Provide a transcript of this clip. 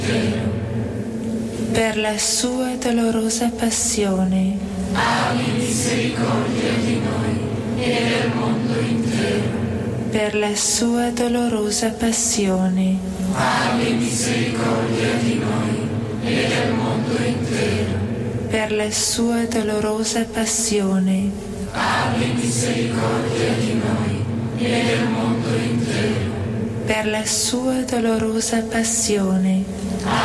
per la sua dolorosa passione, abbi misericordia di noi e del mondo intero. per la sua dolorosa passione, Abbi misericordia di noi e del mondo intero. per la sua dolorosa passione, Abbi misericordia di noi e del mondo intero. per la sua dolorosa passione,